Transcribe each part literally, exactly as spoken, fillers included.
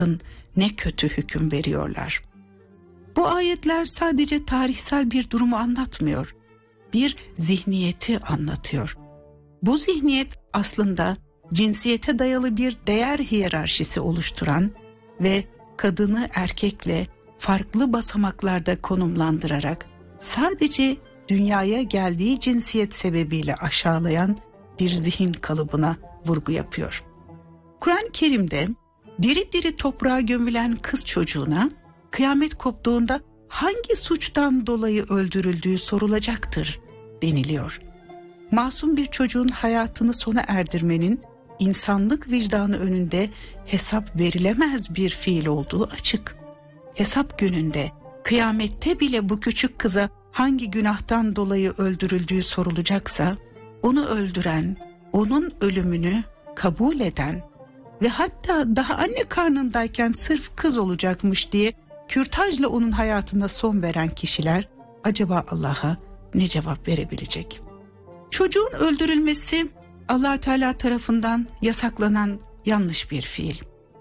ne kötü hüküm veriyorlar. Bu ayetler sadece tarihsel bir durumu anlatmıyor, bir zihniyeti anlatıyor. Bu zihniyet aslında cinsiyete dayalı bir değer hiyerarşisi oluşturan ve kadını erkekle farklı basamaklarda konumlandırarak sadece dünyaya geldiği cinsiyet sebebiyle aşağılayan bir zihin kalıbına vurgu yapıyor. Kur'an-ı Kerim'de diri diri toprağa gömülen kız çocuğuna kıyamet koptuğunda hangi suçtan dolayı öldürüldüğü sorulacaktır deniliyor. Masum bir çocuğun hayatını sona erdirmenin insanlık vicdanı önünde hesap verilemez bir fiil olduğu açık. Hesap gününde, kıyamette bile bu küçük kıza hangi günahtan dolayı öldürüldüğü sorulacaksa, onu öldüren, onun ölümünü kabul eden ve hatta daha anne karnındayken sırf kız olacakmış diye kürtajla onun hayatına son veren kişiler acaba Allah'a ne cevap verebilecek? Çocuğun öldürülmesi Allah Teala tarafından yasaklanan yanlış bir fiil.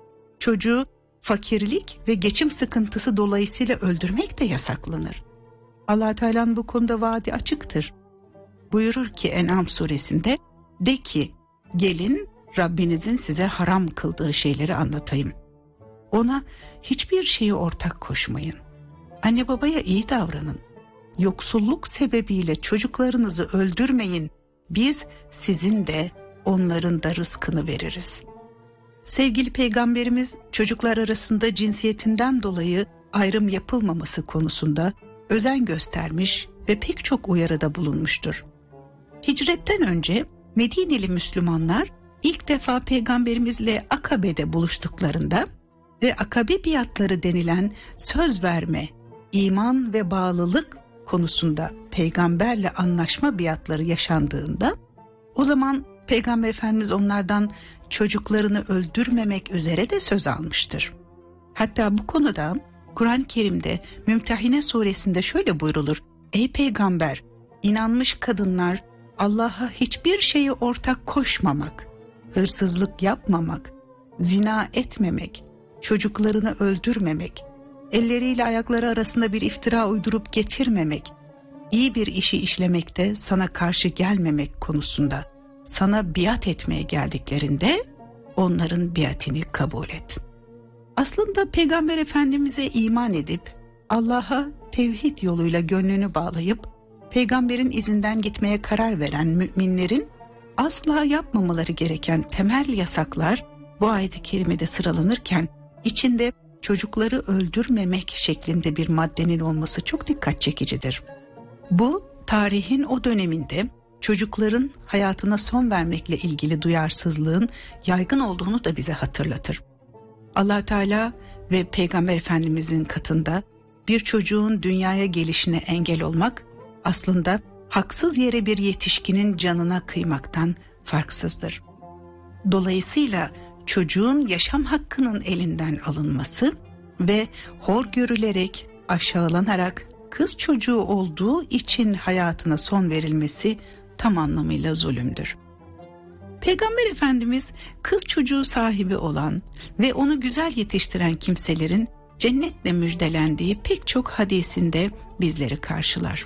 Çocuğu fakirlik ve geçim sıkıntısı dolayısıyla öldürmek de yasaklanır. Allah Teala'nın bu konuda vaadi açıktır. Buyurur ki En'am suresinde, de ki gelin Rabbinizin size haram kıldığı şeyleri anlatayım. Ona hiçbir şeyi ortak koşmayın. Anne babaya iyi davranın. Yoksulluk sebebiyle çocuklarınızı öldürmeyin. Biz sizin de onların da rızkını veririz. Sevgili Peygamberimiz çocuklar arasında cinsiyetinden dolayı ayrım yapılmaması konusunda özen göstermiş ve pek çok uyarıda bulunmuştur. Hicretten önce Medineli Müslümanlar ilk defa Peygamberimizle Akabe'de buluştuklarında ve Akabe biatları denilen söz verme, iman ve bağlılık konusunda peygamberle anlaşma biatları yaşandığında, o zaman Peygamber Efendimiz onlardan çocuklarını öldürmemek üzere de söz almıştır. Hatta bu konuda Kur'an-ı Kerim'de Mümtehine suresinde şöyle buyrulur: Ey peygamber, inanmış kadınlar Allah'a hiçbir şeyi ortak koşmamak, hırsızlık yapmamak, zina etmemek, çocuklarını öldürmemek, elleriyle ayakları arasında bir iftira uydurup getirmemek, iyi bir işi işlemekte sana karşı gelmemek konusunda sana biat etmeye geldiklerinde onların biatini kabul et. Aslında Peygamber Efendimiz'e iman edip Allah'a tevhid yoluyla gönlünü bağlayıp Peygamberin izinden gitmeye karar veren müminlerin asla yapmamaları gereken temel yasaklar bu ayet-i kerimede sıralanırken içinde çocukları öldürmemek şeklinde bir maddenin olması çok dikkat çekicidir. Bu tarihin o döneminde çocukların hayatına son vermekle ilgili duyarsızlığın yaygın olduğunu da bize hatırlatır. Allah Teala ve Peygamber Efendimizin katında bir çocuğun dünyaya gelişine engel olmak aslında haksız yere bir yetişkinin canına kıymaktan farksızdır. Dolayısıyla çocuğun yaşam hakkının elinden alınması ve hor görülerek, aşağılanarak kız çocuğu olduğu için hayatına son verilmesi tam anlamıyla zulümdür. Peygamber Efendimiz kız çocuğu sahibi olan ve onu güzel yetiştiren kimselerin cennetle müjdelendiği pek çok hadisinde bizleri karşılar.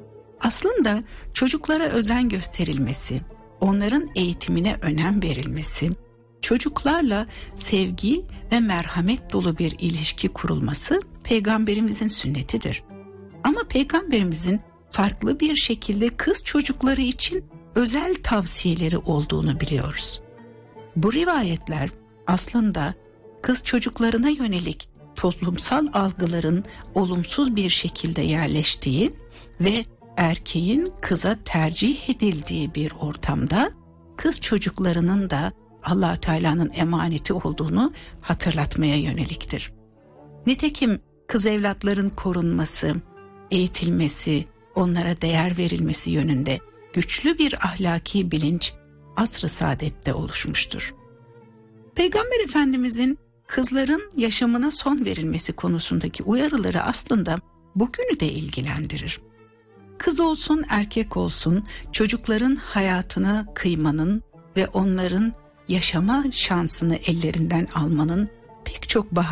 Aslında çocuklara özen gösterilmesi, onların eğitimine önem verilmesi, çocuklarla sevgi ve merhamet dolu bir ilişki kurulması Peygamberimizin sünnetidir. Ama Peygamberimizin farklı bir şekilde kız çocukları için özel tavsiyeleri olduğunu biliyoruz. Bu rivayetler aslında kız çocuklarına yönelik toplumsal algıların olumsuz bir şekilde yerleştiği ve erkeğin kıza tercih edildiği bir ortamda kız çocuklarının da Allah Teala'nın emaneti olduğunu hatırlatmaya yöneliktir. Nitekim kız evlatların korunması, eğitilmesi, onlara değer verilmesi yönünde güçlü bir ahlaki bilinç asr-ı saadette oluşmuştur. Peygamber Efendimizin kızların yaşamına son verilmesi konusundaki uyarıları aslında bugünü de ilgilendirir. Kız olsun erkek olsun çocukların hayatını kıymanın ve onların yaşama şansını ellerinden almanın pek çok bahane